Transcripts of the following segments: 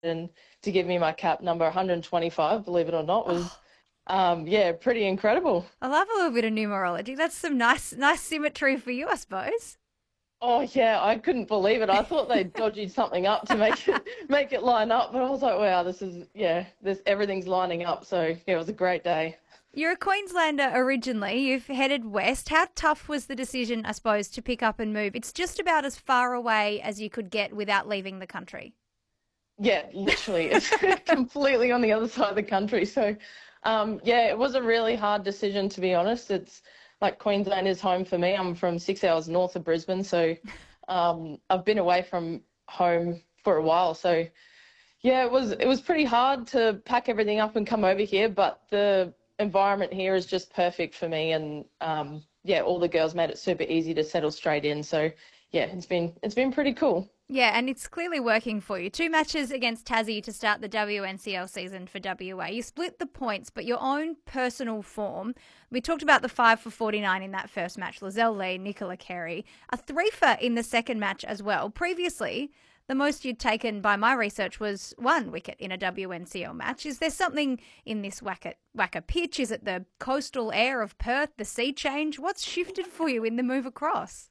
and to give me my cap number 125, believe it or not, was yeah, pretty incredible. I love a little bit of numerology. That's some nice symmetry for you, I suppose. Oh yeah, I couldn't believe it. I thought they'd dodgy something up to make it make it line up, but I was like, wow, this is yeah, this everything's lining up. So yeah, it was a great day. You're a Queenslander originally. You've headed west. How tough was the decision, I suppose, to pick up and move? It's just about as far away as you could get without leaving the country. Yeah, literally, it's completely on the other side of the country. So yeah, it was a really hard decision to be honest. It's like Queensland is home for me. I'm from 6 hours north of Brisbane, so I've been away from home for a while. So yeah, it was pretty hard to pack everything up and come over here, but the environment here is just perfect for me, and yeah, all the girls made it super easy to settle straight in. So yeah, it's been pretty cool. Yeah, and it's clearly working for you. 2 matches against Tassie to start the WNCL season for WA. You split the points, but your own personal form. We talked about the 5 for 49 in that first match. Lizelle Lee, Nicola Carey. A 3 for in the second match as well. Previously, the most you'd taken by my research was 1 wicket in a WNCL match. Is there something in this Wacker pitch? Is it the coastal air of Perth, the sea change? What's shifted for you in the move across?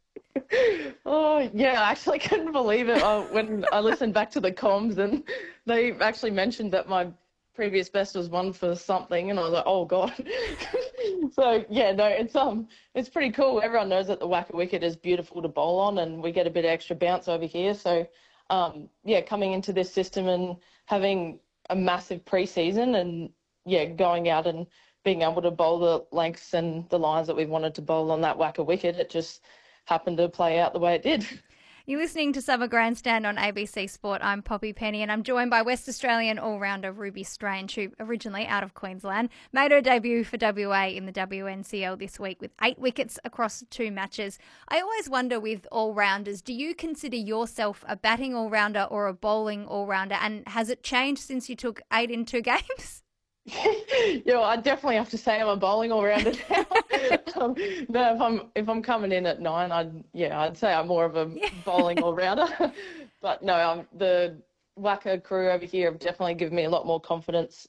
Oh yeah, I actually couldn't believe it when I listened back to the comms and they actually mentioned that my previous best was 1 for something, and I was like, oh god. So yeah, no, it's pretty cool. Everyone knows that the whacker wicket is beautiful to bowl on, and we get a bit of extra bounce over here. So yeah, coming into this system and having a massive pre-season, and yeah, going out and being able to bowl the lengths and the lines that we wanted to bowl on that whacker wicket, it just happened to play out the way it did. You're listening to Summer Grandstand on ABC Sport. I'm Poppy Penny, and I'm joined by West Australian all-rounder Ruby Strange, who originally out of Queensland made her debut for WA in the WNCL this week with 8 wickets across 2 matches. I always wonder with all-rounders, do you consider yourself a batting all-rounder or a bowling all-rounder, and has it changed since you took 8 in 2 games? Yeah, I definitely have to say I'm a bowling all rounder now. No, if I'm coming in at 9, I'd say I'm more of a Yeah. bowling all rounder. But no, the Wacker crew over here have definitely given me a lot more confidence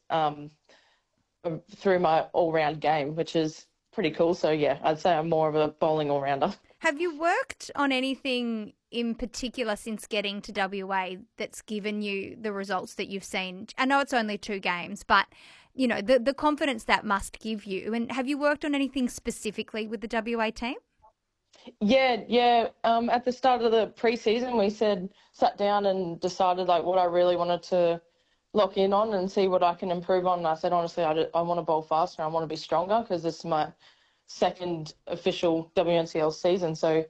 through my all round game, which is pretty cool. So yeah, I'd say I'm more of a bowling all rounder. Have you worked on anything in particular since getting to WA that's given you the results that you've seen? I know it's only 2 games, but you know the confidence that must give you. And have you worked on anything specifically with the WA team? Yeah, yeah. At the start of the pre-season, we sat down and decided like what I really wanted to lock in on and see what I can improve on. And I said, honestly, I want to bowl faster. I want to be stronger because this is my second official WNCL season. So,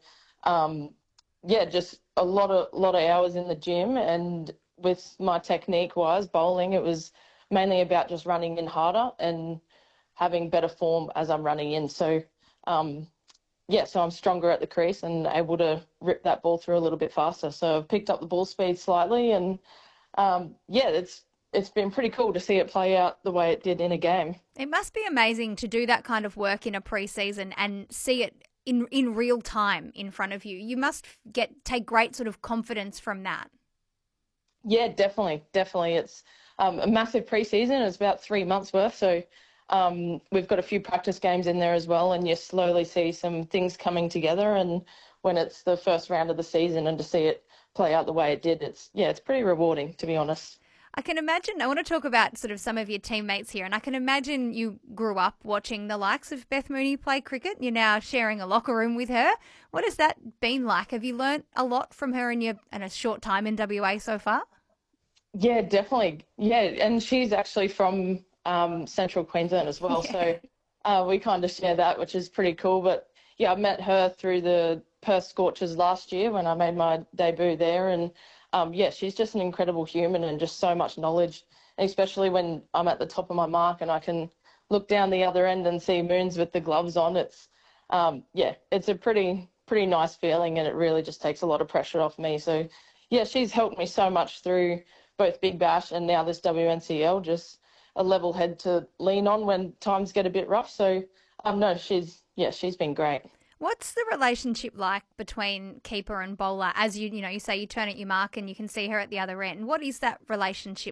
yeah, just a lot of hours in the gym, and with my technique wise bowling, it was mainly about just running in harder and having better form as I'm running in. So, yeah, so I'm stronger at the crease and able to rip that ball through a little bit faster. So I've picked up the ball speed slightly, and yeah, it's been pretty cool to see it play out the way it did in a game. It must be amazing to do that kind of work in a pre-season and see it in real time in front of you. You must take great sort of confidence from that. Yeah, definitely, definitely. It's a massive pre-season. It's about 3 months worth. So we've got a few practice games in there as well, and you slowly see some things coming together. And when it's the first round of the season, and to see it play out the way it did, it's pretty rewarding, to be honest. I can imagine, I want to talk about sort of some of your teammates here, and I can imagine you grew up watching the likes of Beth Mooney play cricket. You're now sharing a locker room with her. What has that been like? Have you learnt a lot from her in a short time in WA so far? Yeah, definitely. Yeah, and she's actually from Central Queensland as well. Yeah. So we kind of share that, which is pretty cool. But yeah, I met her through the Perth Scorchers last year when I made my debut there. And yeah, she's just an incredible human and just so much knowledge, and especially when I'm at the top of my mark and I can look down the other end and see Moons with the gloves on. Yeah, it's a pretty nice feeling, and it really just takes a lot of pressure off me. So yeah, she's helped me so much through both Big Bash and now this WNCL, just a level head to lean on when times get a bit rough. So no, she's been great. What's the relationship like between keeper and bowler? As you say you turn at your mark and you can see her at the other end. What is that relationship